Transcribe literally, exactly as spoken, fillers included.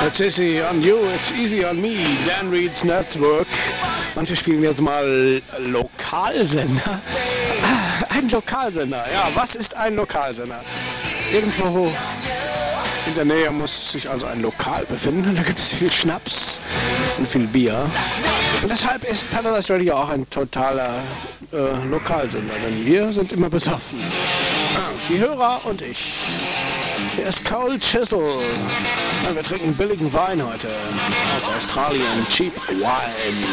It's easy on you, it's easy on me. Dan Reed's Network. Manche spielen jetzt mal Lokalsender. Ah, ein Lokalsender. Ja, was ist ein Lokalsender? Irgendwo in der Nähe muss sich also ein Lokal befinden. Da gibt es viel Schnaps und viel Bier. Und deshalb ist Paradise Radio auch ein totaler äh, Lokalsender, denn wir sind immer besoffen. Ah, die Hörer und ich. Hier ist Cold Chisel. Ja, wir trinken billigen Wein heute aus Australien. Cheap Wine.